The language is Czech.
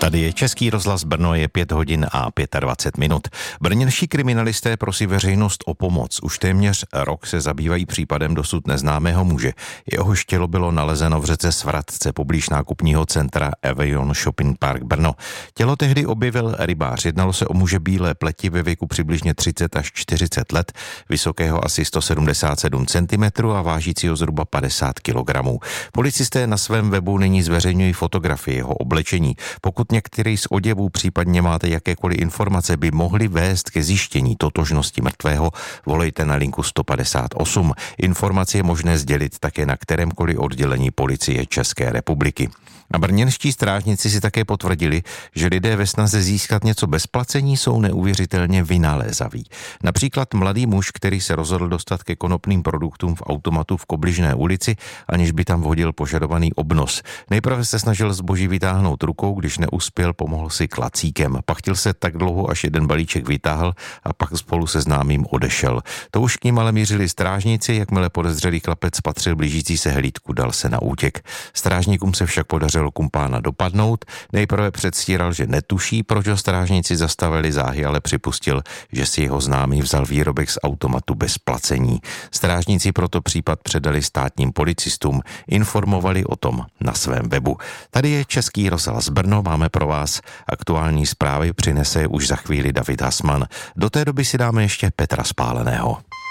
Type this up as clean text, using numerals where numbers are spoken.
Tady je Český rozhlas Brno, je 5 hodin a 25 minut. Brněnští kriminalisté prosí veřejnost o pomoc. Už téměř rok se zabývají případem dosud neznámého muže. Jehož tělo bylo nalezeno v řece Svratce poblíž nákupního centra Avion Shopping Park Brno. Tělo tehdy objevil rybář. Jednalo se o muže bílé pleti ve věku přibližně 30 až 40 let, vysokého asi 177 cm a vážícího zhruba 50 kg. Policisté na svém webu nyní zveřejňují fotografii jeho oblečení. Pokud některý z oděvů, případně máte jakékoliv informace, by mohly vést ke zjištění totožnosti mrtvého, volejte na linku 158. Informaci je možné sdělit také na kterémkoliv oddělení policie České republiky. A brněnští strážníci si také potvrdili, že lidé ve snaze získat něco bez placení jsou neuvěřitelně vynalézaví. Například mladý muž, který se rozhodl dostat ke konopným produktům v automatu v Kobližné ulici, aniž by tam vhodil požadovaný obnos. Nejprve se snažil zboží vytáhnout rukou, když neuspěl, pomohl si klacíkem. Pachtil se tak dlouho, až jeden balíček vytáhl a pak spolu se známým odešel. To už k ním ale mířili strážníci, jakmile podezřelý chlapec spatřil blížící se hlídku, dal se na útěk. Strážníkům se však podařilo kumpána dopadnout. Nejprve předstíral, že netuší, proč ho strážníci zastavili záhy, ale připustil, že si jeho známý vzal výrobek z automatu bez placení. Strážníci proto případ předali státním policistům, informovali o tom na svém webu. Tady je Český rozhlas Brno, máme pro vás aktuální zprávy, přinese už za chvíli David Hasman. Do té doby si dáme ještě Petra Spáleného.